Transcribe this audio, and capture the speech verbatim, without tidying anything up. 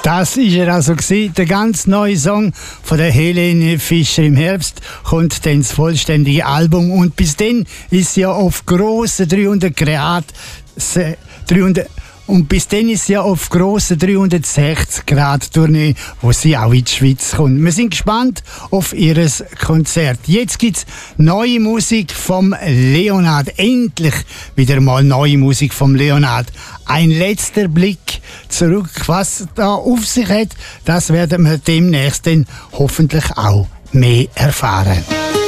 Das ist er also gewesen. Der ganz neue Song von der Helene Fischer. Im Herbst kommt dann das vollständige Album und bis dann ist ja auf grossen dreihundert Grad dreihundert und bis dann ist ja auf grossen dreihundertsechzig Grad Tournee, wo sie auch in die Schweiz kommt. Wir sind gespannt auf ihr Konzert. Jetzt gibt's neue Musik vom Leonard. Endlich wieder mal neue Musik vom Leonard. Ein letzter Blick zurück. Was da auf sich hat, das werden wir demnächst dann hoffentlich auch mehr erfahren.